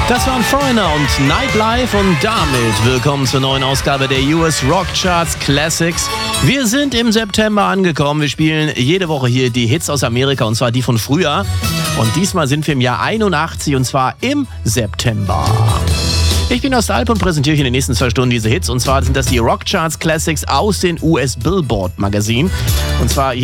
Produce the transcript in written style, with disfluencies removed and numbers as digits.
Das waren Foreigner und Nightlife und damit willkommen zur neuen Ausgabe der US Rock Charts Classics. Wir sind im September angekommen. Wir spielen jede Woche hier die Hits aus Amerika und zwar die von früher. Und diesmal sind wir im Jahr 81 und zwar im September. Ich bin aus der Alp und präsentiere euch in den nächsten 2 Stunden diese Hits. Und zwar sind das die Rock Charts Classics aus den US Billboard Magazin. Und zwar